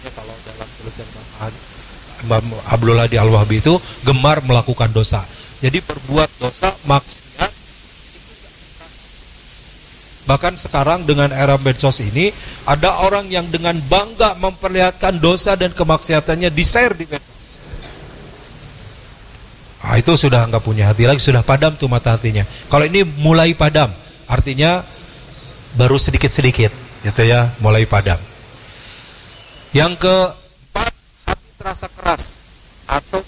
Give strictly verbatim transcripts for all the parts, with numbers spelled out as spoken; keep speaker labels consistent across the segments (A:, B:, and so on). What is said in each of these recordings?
A: Kalau dalam tulisan Imam Abdul Hadi Al-Wahhabi itu gemar melakukan dosa. Jadi berbuat dosa, maksiat. Bahkan sekarang dengan era medsos ini, ada orang yang dengan bangga memperlihatkan dosa dan kemaksiatannya di-share di medsos. Nah, itu sudah nggak punya hati lagi, sudah padam tuh mata hatinya. Kalau ini mulai padam, artinya baru sedikit-sedikit, gitu ya, mulai padam. Yang keempat, hati terasa keras atau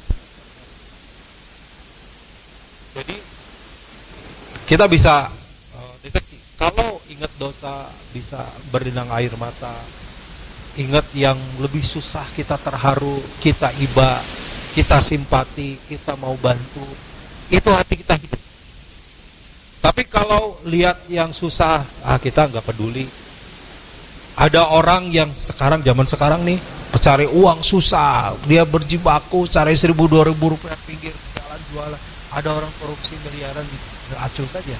A: jadi kita bisa uh, deteksi. Kalau ingat dosa bisa berlinang air mata, ingat yang lebih susah kita terharu, kita iba, kita simpati, kita mau bantu, itu hati kita hidup. Tapi kalau lihat yang susah, ah kita nggak peduli. Ada orang yang sekarang, zaman sekarang nih, pencari uang susah, dia berjibaku cari seribu dua ribu rupiah pinggir jalan jualan. Ada orang korupsi miliaran, acuh saja.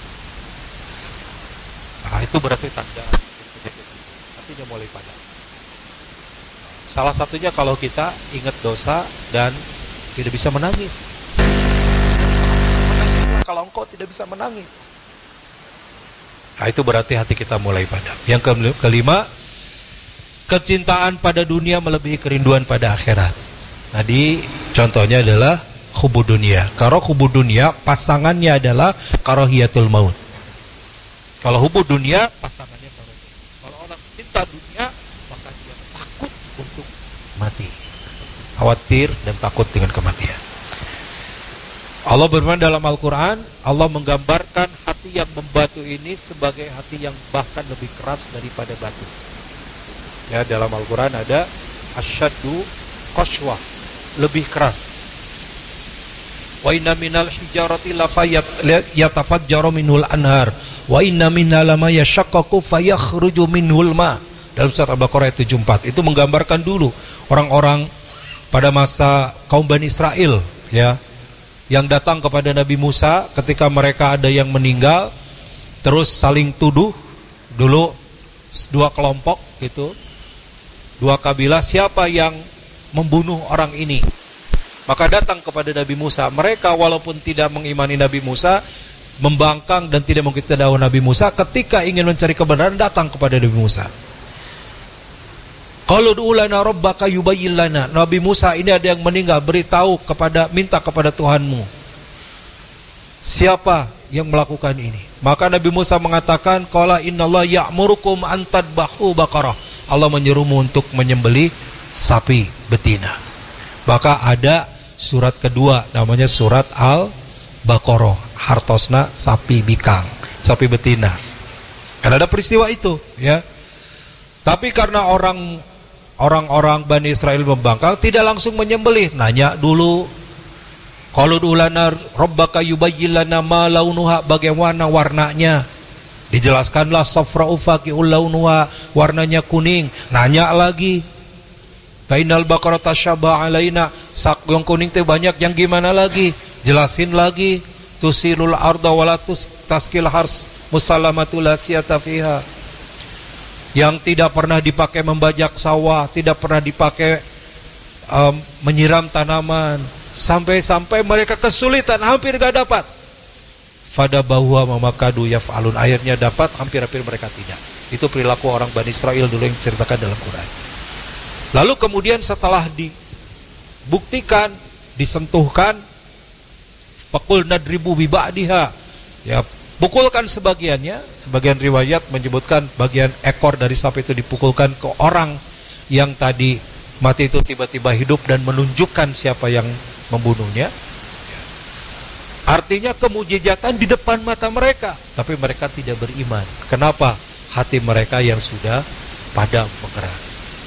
A: Nah, itu berarti tanda hatinya mulai padam. Salah satunya kalau kita ingat dosa dan tidak bisa menangis. Menangis kalau engkau tidak bisa menangis. Nah, itu berarti hati kita mulai padam. Yang kelima, kecintaan pada dunia melebihi kerinduan pada akhirat. Tadi contohnya adalah hubud dunia. Kalau hubud dunia pasangannya adalah karahiyatul maut. Kalau hubud dunia pasangannya karahiyatul. Kalau orang cinta dunia maka dia takut untuk mati. Khawatir dan takut dengan kematian. Allah berfirman dalam Al-Quran, Allah menggambarkan hati yang membatu ini sebagai hati yang bahkan lebih keras daripada batu. Ya, dalam Al-Quran ada asyaddu qaswah, lebih keras. Wa inna minal hijarati la yatafajjaru minhul anhar wa inna minna lama yashaqqaqu fayakhruju minhul ma. Dalam surat Al-Baqarah ayat tujuh puluh empat itu menggambarkan dulu orang-orang pada masa kaum Bani Israel, ya, yang datang kepada Nabi Musa ketika mereka ada yang meninggal, terus saling tuduh dulu dua kelompok gitu. Dua kabilah, siapa yang membunuh orang ini? Maka datang kepada Nabi Musa. Mereka walaupun tidak mengimani Nabi Musa, membangkang dan tidak mengikuti dakwah Nabi Musa, ketika ingin mencari kebenaran datang kepada Nabi Musa. Qalu ud'u lana rabbaka yubayyin lana. Nabi Musa, ini ada yang meninggal, beritahu kepada, minta kepada Tuhanmu. Siapa yang melakukan ini? Maka Nabi Musa mengatakan, qala innallaha ya'murukum an tadbahu baqarah. Allah menyuruhmu untuk menyembelih sapi betina. Maka ada surat kedua namanya surat Al-Baqarah, hartosna sapi bikang, sapi betina. Kan ada peristiwa itu, ya. Tapi karena orang orang-orang Bani Israel membangkang, tidak langsung menyembelih, nanya dulu. Qalu ulana rabbaka yubayyin lana ma launuha, bagaimana warnanya? Dijelaskanlah safra'u faqi'ul launuha, warnanya kuning. Nanya lagi. Bainal baqarah tasyabba alaina, sak yang kuning teh banyak, yang gimana lagi? Jelasin lagi. Tusilul arda walatus taskil hars musallamatul asiyata fiha. Yang tidak pernah dipakai membajak sawah, tidak pernah dipakai um, menyiram tanaman, sampai-sampai mereka kesulitan, hampir gak dapat. Fada bahwa mamakadu yaf'alun, akhirnya dapat, hampir-hampir mereka tidak. Itu perilaku orang Bani Israel dulu yang diceritakan dalam Quran. Lalu kemudian setelah dibuktikan, disentuhkan, faqul nadribu bi ba'diha, ya, pukulkan sebagiannya. Sebagian riwayat menyebutkan bagian ekor dari sapi itu dipukulkan ke orang yang tadi mati itu tiba-tiba hidup dan menunjukkan siapa yang membunuhnya. Artinya kemujizatan di depan mata mereka, tapi mereka tidak beriman. Kenapa? Hati mereka yang sudah padam mengeras.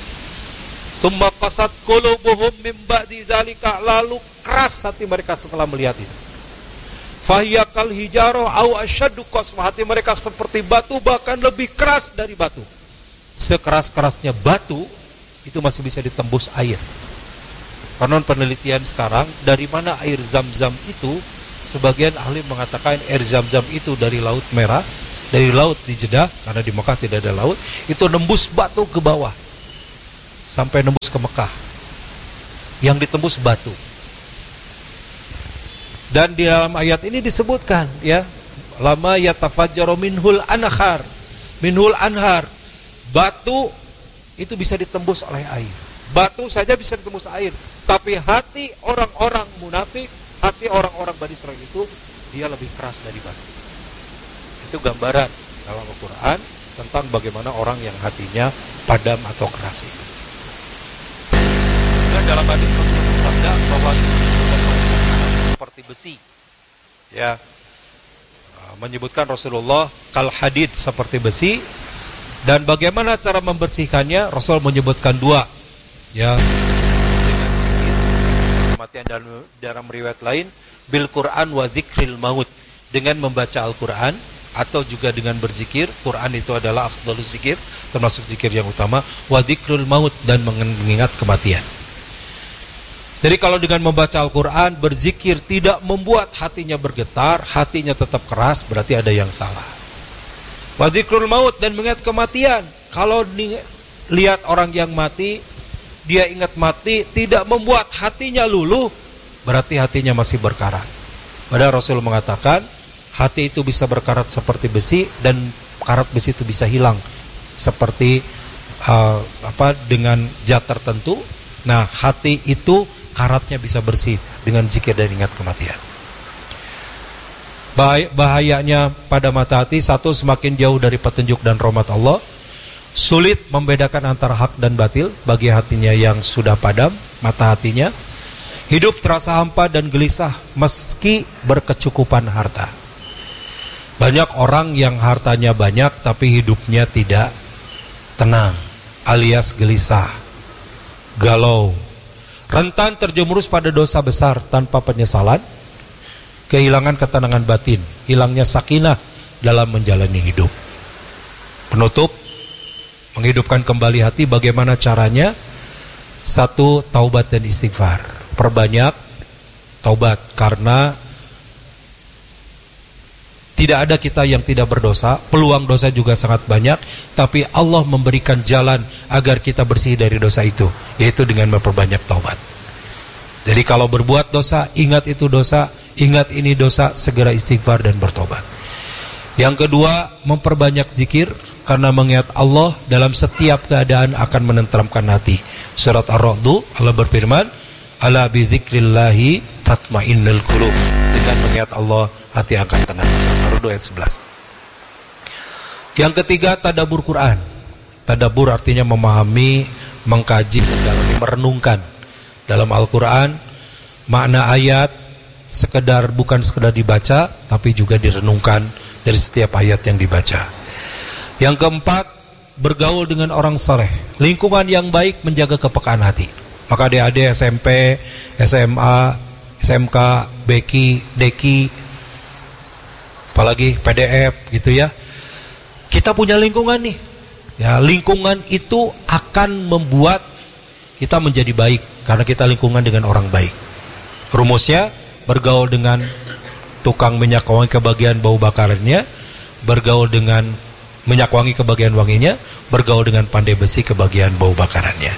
A: Summa qasat qulubuhum min ba'di dzalika, lalu keras hati mereka setelah melihat itu. Fahiya kal hijarah au asyaddu qaswa, hati mereka seperti batu, bahkan lebih keras dari batu. Sekeras-kerasnya batu itu masih bisa ditembus air. Karena penelitian sekarang, dari mana air Zam-Zam itu, sebagian ahli mengatakan air Zam-Zam itu dari Laut Merah, dari laut di Jeddah, karena di Mekah tidak ada laut, itu nembus batu ke bawah. sampai nembus ke Mekah. Yang ditembus batu. Dan di dalam ayat ini disebutkan, ya, lama yatafajjaru minhul anhar, minhul anhar. Batu itu bisa ditembus oleh air. Batu saja bisa ditembus air. Tapi hati orang-orang munafik, hati orang-orang Bani Israil itu, dia lebih keras dari batu. Itu gambaran dalam Al-Quran tentang bagaimana orang yang hatinya padam atau keras itu. Dan dalam hadis Rasulullah bersabda bahwa seperti besi, ya, menyebutkan Rasulullah kal hadid, seperti besi. Dan bagaimana cara membersihkannya? Rasul menyebutkan dua, ya, kematian. Dan dalam riwayat lain bil Quran wa dzikril maut, dengan membaca Al-Quran atau juga dengan berzikir. Quran itu adalah afdhaluz zikir, termasuk zikir yang utama. Wa dzikrul maut, dan mengingat kematian. Jadi kalau dengan membaca Al-Quran, berzikir tidak membuat hatinya bergetar, hatinya tetap keras, berarti ada yang salah. Wa dzikrul maut, dan mengingat kematian. Kalau lihat orang yang mati, dia ingat mati, tidak membuat hatinya luluh, berarti hatinya masih berkarat. Padahal Rasul mengatakan, hati itu bisa berkarat seperti besi, dan karat besi itu bisa hilang seperti uh, apa dengan zat tertentu. Nah, hati itu karatnya bisa bersih dengan zikir dan ingat kematian. Bahayanya pada mata hati, satu, semakin jauh dari petunjuk dan rahmat Allah. Sulit membedakan antara hak dan batil bagi hatinya yang sudah padam mata hatinya. Hidup terasa hampa dan gelisah meski berkecukupan harta. Banyak orang yang hartanya banyak tapi hidupnya tidak tenang, alias gelisah, galau, rentan terjerumus pada dosa besar tanpa penyesalan, kehilangan ketenangan batin, hilangnya sakinah dalam menjalani hidup. Penutup, menghidupkan kembali hati, bagaimana caranya? Satu, taubat dan istighfar. Perbanyak taubat, karena tidak ada kita yang tidak berdosa, peluang dosa juga sangat banyak, tapi Allah memberikan jalan agar kita bersih dari dosa itu, yaitu dengan memperbanyak taubat. Jadi kalau berbuat dosa, ingat itu dosa, ingat ini dosa, segera istighfar dan bertobat. Yang kedua, memperbanyak zikir, karena mengingat Allah dalam setiap keadaan akan menenteramkan hati. Surat Ar-Ra'd, Allah berfirman, ala bi dzikrillahi tatmainnul qulub. Dengan mengingat Allah, hati akan tenang. Ar-Ra'd ayat sebelas. Yang ketiga, tadabbur Quran. Tadabbur artinya memahami, mengkaji, mendalami, merenungkan dalam Al-Quran. Makna ayat sekedar bukan sekedar dibaca, tapi juga direnungkan dari setiap ayat yang dibaca. Yang keempat, bergaul dengan orang saleh. Lingkungan yang baik menjaga kepekaan hati. Maka adik-adik S M P, S M A, S M K, B K I, D K I, apalagi P D F gitu ya. Kita punya lingkungan nih. Ya, lingkungan itu akan membuat kita menjadi baik karena kita lingkungan dengan orang baik. Rumusnya, bergaul dengan tukang minyak wangi kebagian bau bakarannya, bergaul dengan minyak wangi kebagian wanginya, bergaul dengan pandai besi kebagian bau bakarannya.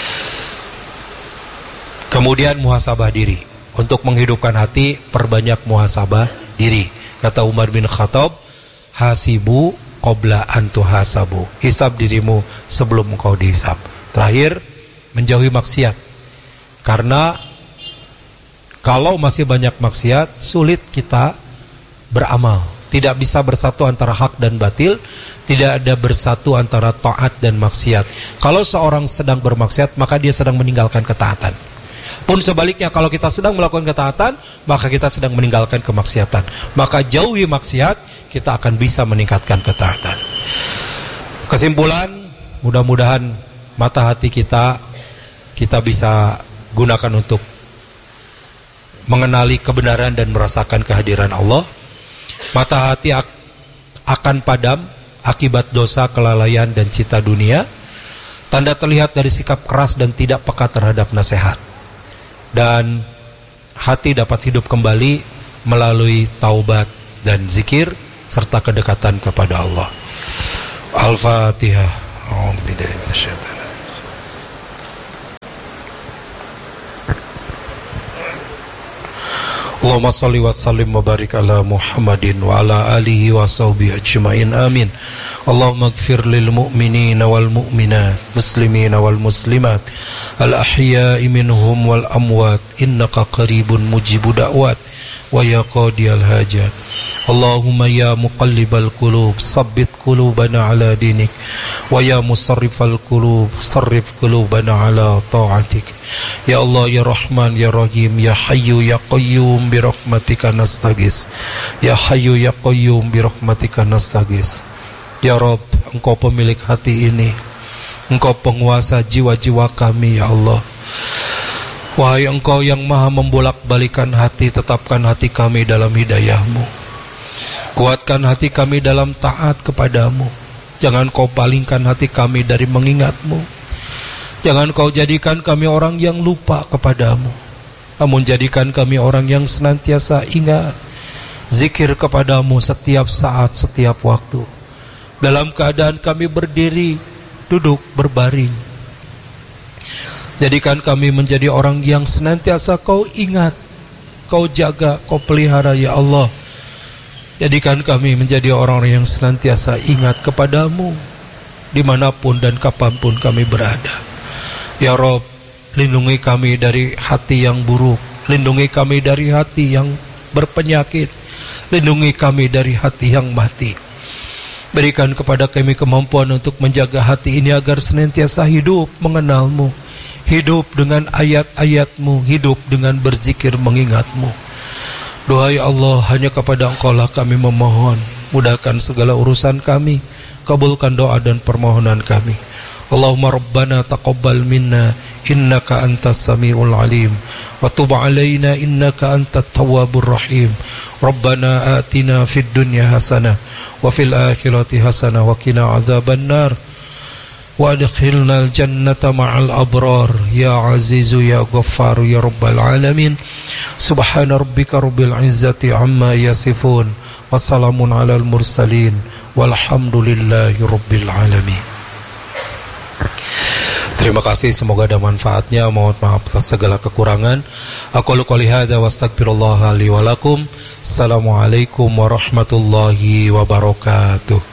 A: Kemudian muhasabah diri. Untuk menghidupkan hati, perbanyak muhasabah diri. Kata Umar bin Khattab, hasibu qabla an tuhasabu. Hisab dirimu sebelum engkau dihisab. Terakhir, menjauhi maksiat. Karena kalau masih banyak maksiat, sulit kita beramal. Tidak bisa bersatu antara hak dan batil, tidak ada bersatu antara taat dan maksiat. Kalau seorang sedang bermaksiat, maka dia sedang meninggalkan ketaatan. Pun sebaliknya, kalau kita sedang melakukan ketaatan, maka kita sedang meninggalkan kemaksiatan. Maka jauhi maksiat, kita akan bisa meningkatkan ketaatan. Kesimpulan, mudah-mudahan mata hati kita, kita bisa gunakan untuk mengenali kebenaran dan merasakan kehadiran Allah. Mata hati akan padam akibat dosa, kelalaian, dan cita dunia. Tanda terlihat dari sikap keras dan tidak peka terhadap nasihat. Dan hati dapat hidup kembali melalui taubat dan zikir serta kedekatan kepada Allah. Al-Fatihah. Allahumma salli wa sallim wa barik ala Muhammadin wa ala alihi wa sahbihi ajma'in amin. Allahumma ighfir lil mu'minina wal mu'minat, muslimina wal muslimat, al ahya'i minhum wal amwat, innaka qaribun mujibu da'wat wa ya qadiyal hajat. Allahumma ya muqallibal qulub, sabbit qulubana ala dinik, wa ya musarrifal qulub, sarrif qulubana ala ta'atik. Ya Allah, ya Rahman, ya Rahim, ya Hayyu, ya Qayyum, bi rahmatika nastaghis. Ya Hayyu, ya Qayyum, bi rahmatika nastaghis. Ya Rabb, Engkau pemilik hati ini, Engkau penguasa jiwa-jiwa kami, ya Allah. Wahai Engkau yang maha membolak-balikan hati, tetapkan hati kami dalam hidayah-Mu. Kuatkan hati kami dalam taat kepadamu. Jangan Kau palingkan hati kami dari mengingat-Mu. Jangan Kau jadikan kami orang yang lupa kepadamu, namun jadikan kami orang yang senantiasa ingat, zikir kepadamu setiap saat, setiap waktu. Dalam keadaan kami berdiri, duduk, berbaring. Jadikan kami menjadi orang yang senantiasa Kau ingat, Kau jaga, Kau pelihara, ya Allah. Jadikan kami menjadi orang-orang yang senantiasa ingat kepadamu, dimanapun dan kapanpun kami berada. Ya Rabb, lindungi kami dari hati yang buruk, lindungi kami dari hati yang berpenyakit, lindungi kami dari hati yang mati. Berikan kepada kami kemampuan untuk menjaga hati ini agar senantiasa hidup mengenal-Mu, hidup dengan ayat-ayat-Mu, hidup dengan berzikir mengingat-Mu. Doa ya Allah, hanya kepada Engkau lah kami memohon. Mudahkan segala urusan kami, kabulkan doa dan permohonan kami. Allahumma rabbana taqabbal minna innaka antas samiul alim wa tub alaina innaka antat tawwabur rahim. Rabbana atina fid dunya hasanah wa fil akhirati hasanah wa qina adzaban nar wa adkhilnal jannata ma'al abrar ya azizu ya ghaffar ya rabbal alamin. Subhana rabbika rabbil izzati amma yasifun wa salamun alal mursalin walhamdulillahi rabbil alamin. Terima kasih, semoga ada manfaatnya. Mohon maaf atas segala kekurangan. Aqulu qouli hadza wa astaghfirullah li wa lakum. Assalamualaikum warahmatullahi wabarakatuh.